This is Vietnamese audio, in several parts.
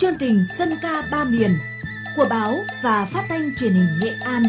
chương trình Dân ca ba miền của báo và phát thanh truyền hình Nghệ An.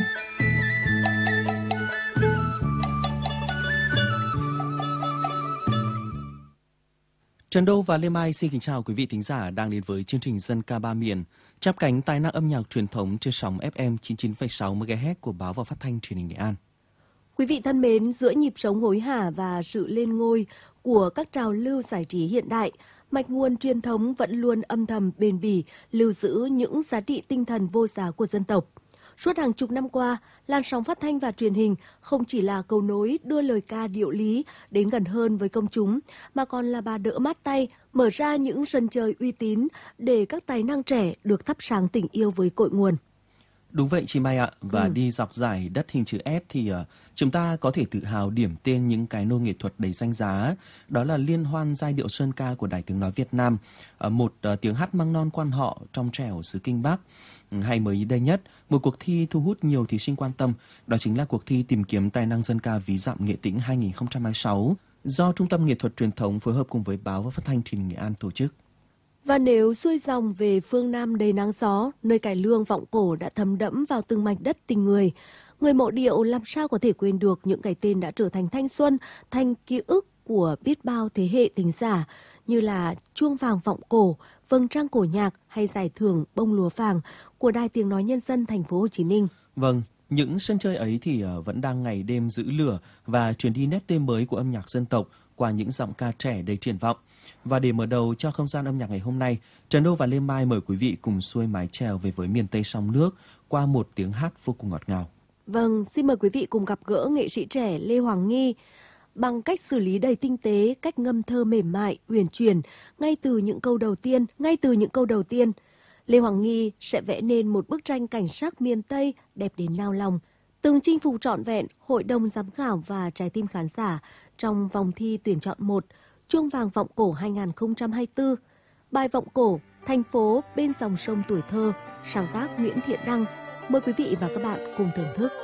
Trần Đô và Lê Mai xin kính chào quý vị thính giả đang đến với chương trình Dân ca ba miền, chắp cánh tài năng âm nhạc truyền thống trên sóng FM 99,6 MHz của báo và phát thanh truyền hình Nghệ An. Quý vị thân mến, giữa nhịp sống hối hả và sự lên ngôi của các trào lưu giải trí hiện đại, mạch nguồn truyền thống vẫn luôn âm thầm bền bỉ lưu giữ những giá trị tinh thần vô giá của dân tộc. Suốt hàng chục năm qua, làn sóng phát thanh và truyền hình không chỉ là cầu nối đưa lời ca điệu lý đến gần hơn với công chúng, mà còn là bà đỡ mát tay, mở ra những sân chơi uy tín để các tài năng trẻ được thắp sáng tình yêu với cội nguồn. Đúng vậy chị Mai ạ, và đi dọc dải đất hình chữ S thì chúng ta có thể tự hào điểm tên những cái nôi nghệ thuật đầy danh giá. Đó là Liên hoan giai điệu sơn ca của Đài Tiếng nói Việt Nam, một tiếng hát măng non quan họ trong trẻo xứ Kinh Bắc. Hay mới đây nhất, một cuộc thi thu hút nhiều thí sinh quan tâm, đó chính là cuộc thi tìm kiếm tài năng dân ca ví dặm Nghệ Tĩnh 2026 do Trung tâm Nghệ thuật Truyền thống phối hợp cùng với báo và phát thanh truyền hình Nghệ An tổ chức. Và nếu xuôi dòng về phương Nam đầy nắng gió, nơi cải lương vọng cổ đã thấm đẫm vào từng mảnh đất tình người, người mộ điệu làm sao có thể quên được những cái tên đã trở thành thanh xuân, thành ký ức của biết bao thế hệ thính giả, như là Chuông vàng vọng cổ, Vầng trăng cổ nhạc hay giải thưởng Bông lúa vàng của Đài Tiếng nói Nhân dân thành phố Hồ Chí Minh. Vâng, những sân chơi ấy thì vẫn đang ngày đêm giữ lửa và truyền đi nét tê mới của âm nhạc dân tộc qua những giọng ca trẻ đầy triển vọng. Và để mở đầu cho không gian âm nhạc ngày hôm nay, Trần Đô và Lê Mai mời quý vị cùng xuôi mái chèo về với miền Tây sông nước qua một tiếng hát vô cùng ngọt ngào. Vâng, xin mời quý vị cùng gặp gỡ nghệ sĩ trẻ Lê Hoàng Nghi. Bằng cách xử lý đầy tinh tế, cách ngâm thơ mềm mại, uyển chuyển, ngay từ những câu đầu tiên, Lê Hoàng Nghi sẽ vẽ nên một bức tranh cảnh sắc miền Tây đẹp đến nao lòng, từng chinh phục trọn vẹn hội đồng giám khảo và trái tim khán giả trong vòng thi tuyển chọn 1, Chuông vàng vọng cổ 2024. Bài vọng cổ, thành phố bên dòng sông tuổi thơ, sáng tác Nguyễn Thiện Đăng. Mời quý vị và các bạn cùng thưởng thức.